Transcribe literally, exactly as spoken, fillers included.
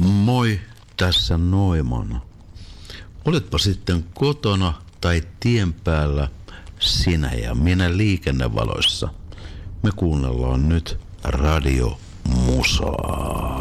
Moi, tässä Noiman. Oletpa sitten kotona tai tien päällä, sinä ja minä liikennevaloissa. Me kuunnellaan nyt Radio Musaa.